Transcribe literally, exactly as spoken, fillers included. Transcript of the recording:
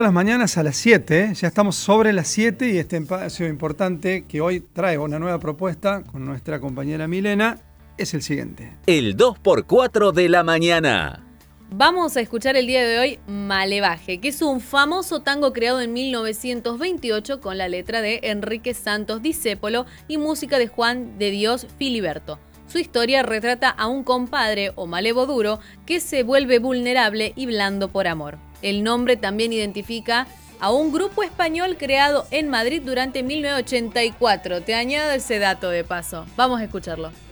Las mañanas a las siete, ¿eh? Ya estamos sobre las siete y este espacio importante que hoy trae una nueva propuesta con nuestra compañera Milena es el siguiente. El dos por cuatro de la mañana. Vamos a escuchar el día de hoy Malevaje, que es un famoso tango creado en mil novecientos veintiocho con la letra de Enrique Santos Discépolo y música de Juan de Dios Filiberto. Su historia retrata a un compadre o malevo duro que se vuelve vulnerable y blando por amor. El nombre también identifica a un grupo español creado en Madrid durante mil novecientos ochenta y cuatro. Te añado ese dato de paso. Vamos a escucharlo.